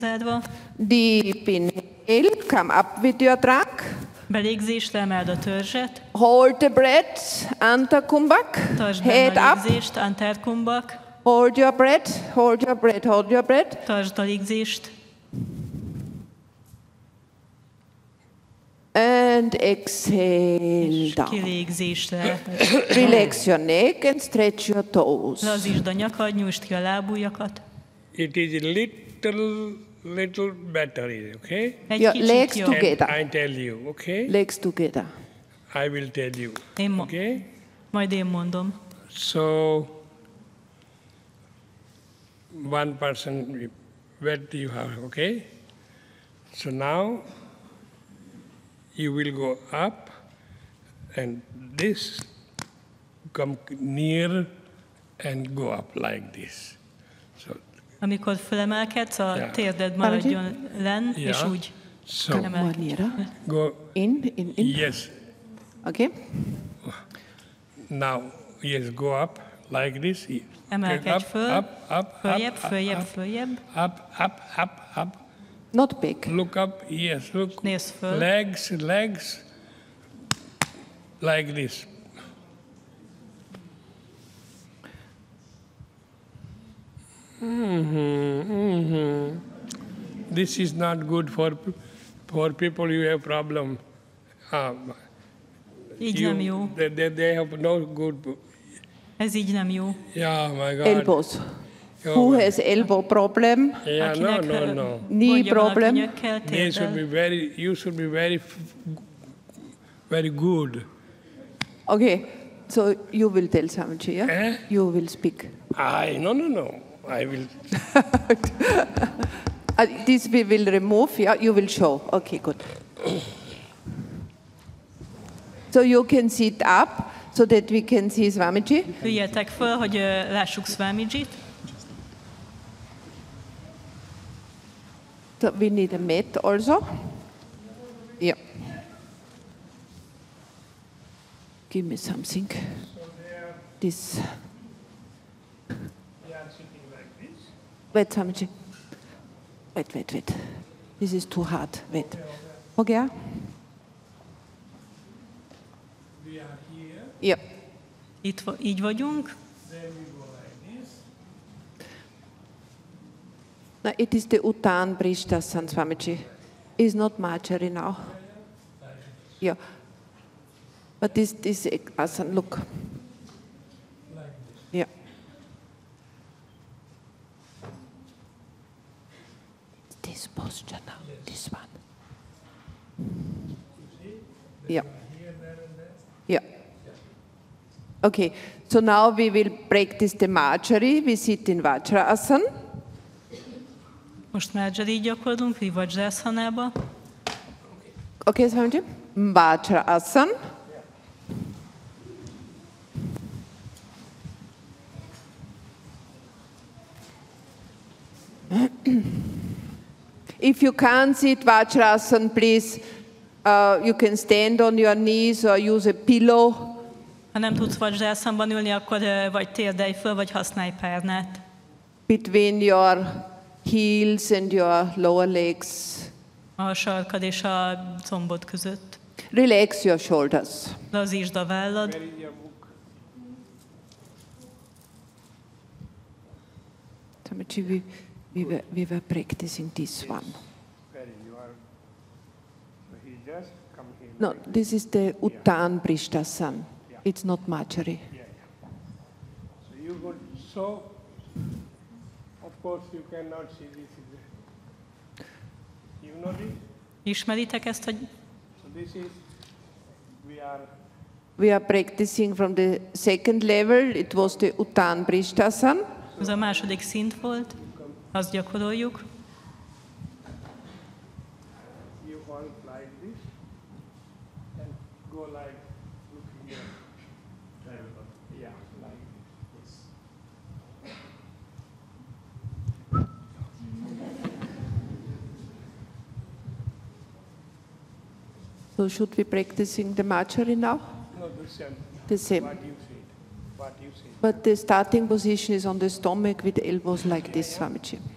Deep inhale, come up with your trunk. Belégzésre emeld a törzset. Hold the breath, Anta Kumbhak. Tartsd Head benne a up. légzést, Antar Kumbhak. Hold your breath, hold your breath, hold your breath. Tartsd a légzést. And exhale down. Kilégzésre. Relax your neck and stretch your toes. Lazítsd a nyakad, nyújtsd ki a lábujjakat. It is little better, okay? Egy Your kicsit legs jobb. together. I tell you, okay? Legs together. I will tell you, okay? Majd én mondom. So, one person, what you have, okay? So now, you will go up, and this come near and go up like this. So, Amikor fölemelkedsz, a térded maradjon lenn, és úgy so More nearer. go In. yes. Okay. Now, yes, go up like this. emelkedj föl, up, följebb, följebb, följebb. up. Not big. Look up, yes, look. Nézd föl. Legs, like this. This is not good for people who have problem. Így nem jó. They have no good. Ez így nem jó. Yeah, my God. Elbows. Who has elbow problem? Yeah, no. Knee problem? You should be very good. Okay, so you will tell Swamiji, yeah? Eh? You will speak. No. I will. This we will remove, yeah? You will show. Okay, good. So you can sit up so that we can see Swamiji. Üljetek föl, hogy lássuk Swamijit. So we need a mat also. Yeah. Give me something. This. They are sitting like this. Wait, Swamiji. Wait. This is too hard. Wait. Okay. We are here. Yeah. Itt így vagyunk. Then we go like this. Now it is the Uttan Prishtasan, Swamiji. It's not Marjorie now. Yeah. But this asana, look. Yeah. This posture now, this one. Yeah. Yeah. Okay, so now we will practice the Marjorie. We sit in Vajrasana. Most Marjorie gyakorlunk, Vajrasanába. Okay, Swamiji. Vajrasana. If you can't sit Vajrasana, please, you can stand on your knees or use a pillow. Ha nem tudsz Vajrasanában ülni, akkor vagy térdelj föl, vagy használj párnát. Between your heels and your lower legs. A sarkad és a combod között. Relax your shoulders. Lazítsd a vállad. Swamiji, we were practicing this one. He just come here. No, this is the Uttan Prishtasan. It's not Marjorie. Yeah. So you go. So, of course, you cannot see this. You know this. Ismeritek ezt, hogy So this is. We are practicing from the second level. It was the Uttan Prishtasan. ez a második szint volt. Azt gyakoroljuk. You hold like this and go like looking here. Yeah, like this. So should we practicing the Marjorie now? No, the same. The same. What you said. But the starting position is on the stomach with elbows like this, Swamiji.